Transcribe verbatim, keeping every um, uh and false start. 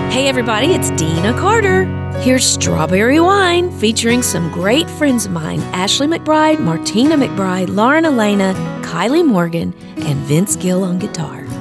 Hey everybody, it's Dina Carter. Here's Strawberry Wine, featuring some great friends of mine, Ashley McBride, Martina McBride, Lauren Elena, Kylie Morgan, and Vince Gill on guitar.